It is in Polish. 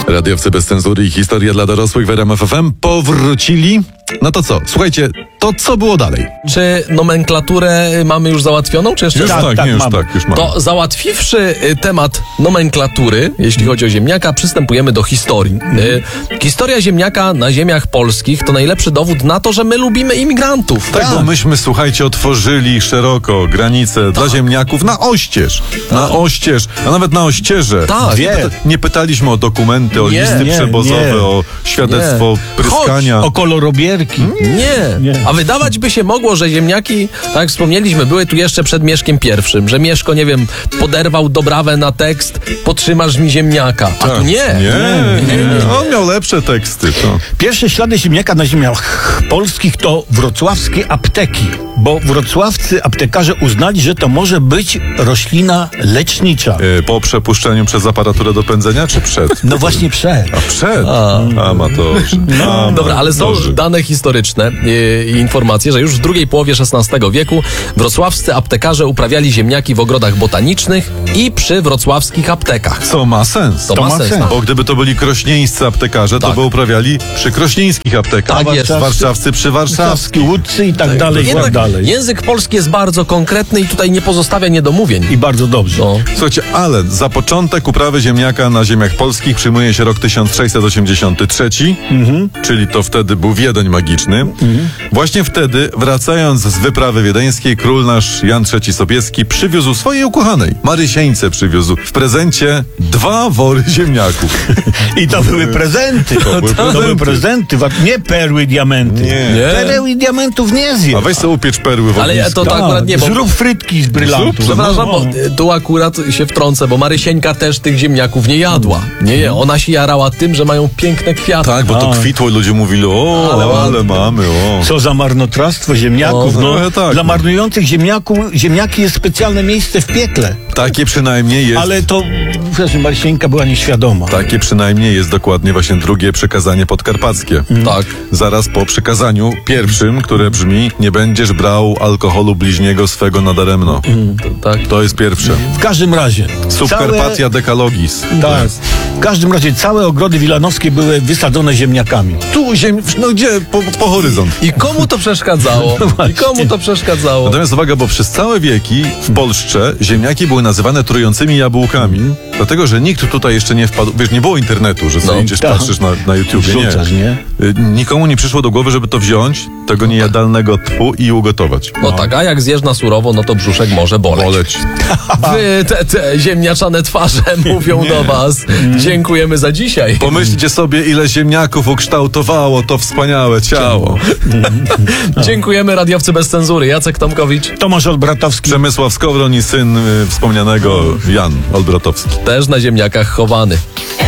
Radiowcy bez cenzury i historia dla dorosłych w RMF FM powrócili. No to co? Słuchajcie, to co było dalej? Czy nomenklaturę mamy już załatwioną, czy jeszcze Już tak, już mamy. To załatwiwszy temat nomenklatury, jeśli chodzi o ziemniaka, przystępujemy do historii. Historia ziemniaka na ziemiach polskich to najlepszy dowód na to, że my lubimy imigrantów. Tak, bo myśmy, słuchajcie, otworzyli szeroko granice dla ziemniaków na oścież. Na oścież, a nawet na ościeże. Tak. Nie pytaliśmy o dokumenty, o listy przewozowe, o świadectwo pryskania. O kolorobierki. Nie. A wydawać by się mogło, że ziemniaki, tak jak wspomnieliśmy, były tu jeszcze przed Mieszkiem I, że Mieszko, nie wiem, poderwał dobrawę na tekst "Potrzymasz mi ziemniaka", a tu nie. On miał lepsze teksty. To. Pierwsze ślady ziemniaka na ziemiach polskich to wrocławskie apteki, bo wrocławscy aptekarze uznali, że to może być roślina lecznicza. Po przepuszczeniu przez aparaturę do pędzenia, czy przed? No właśnie przed. A przed? Amatorzy. Dobra, ale są dane historyczne i informacje, że już w drugiej połowie XVI wieku wrocławscy aptekarze uprawiali ziemniaki w ogrodach botanicznych i przy wrocławskich aptekach. Co ma sens. To ma sens. Bo gdyby to byli krośnieńscy aptekarze, to by uprawiali przy krośnieńskich aptekach. Tak jest. Warszawscy przy warszawskich. Łódcy i tak dalej, i tak dalej. Język polski jest bardzo konkretny i tutaj nie pozostawia niedomówień. I bardzo dobrze. No. Słuchajcie, ale za początek uprawy ziemniaka na ziemiach polskich przyjmuje się rok 1683, czyli to wtedy był Wiedeń magiczny. Właśnie wtedy, wracając z wyprawy wiedeńskiej, król nasz Jan III Sobieski przywiózł swojej ukochanej, Marysieńce przywiózł w prezencie 2 wory ziemniaków. I to były prezenty. To były prezenty, nie perły, diamenty. Nie. Pereł i diamentów nie A zje. weź sobie upiecz perły w Ale ognisku. to akurat nie, bo... Zrób frytki z brylantów. Przepraszam, bo tu akurat się wtrącę, bo Marysieńka też tych ziemniaków nie jadła. Nie, ona się jarała tym, że mają piękne kwiaty. Tak, bo to kwitło i ludzie mówili, ale mamy, Co za marnotrawstwo ziemniaków. tak. Dla marnujących ziemniaki jest specjalne miejsce w piekle. Takie przynajmniej jest. Ale to, wiesz, Marysieńka była nieświadoma. Takie przynajmniej jest dokładnie właśnie drugie przekazanie podkarpackie. Tak. Zaraz po przekazaniu pierwszym, które brzmi: nie będziesz brał alkoholu bliźniego swego nadaremno. Tak. To jest pierwsze. W każdym razie. Subcarpatia Decalogis. Tak. W każdym razie całe ogrody wilanowskie były wysadzone ziemniakami. Tu gdzie? Po horyzont. I komu to przeszkadzało? Natomiast uwaga, bo przez całe wieki w Polsce ziemniaki były nazywane trującymi jabłkami. Dlatego, że nikt tutaj jeszcze nie wpadł, wiesz, nie było internetu, że sobie idziesz, patrzysz na YouTubie. Wrzucasz, nie? Nikomu nie przyszło do głowy, żeby to wziąć, tego niejadalnego tchu i ugotować. No tak, a jak zjesz na surowo, no to brzuszek może boleć. Wy, te ziemniaczane twarze mówią do was. Dziękujemy za dzisiaj. Pomyślcie sobie, ile ziemniaków ukształtowało to wspaniałe ciało. Dziękujemy, radiowcy bez cenzury. Jacek Tomkowicz. Tomasz Olbratowski. Przemysław Skowron i syn wspomnianego Jan Olbratowski. Też na ziemniakach chowany.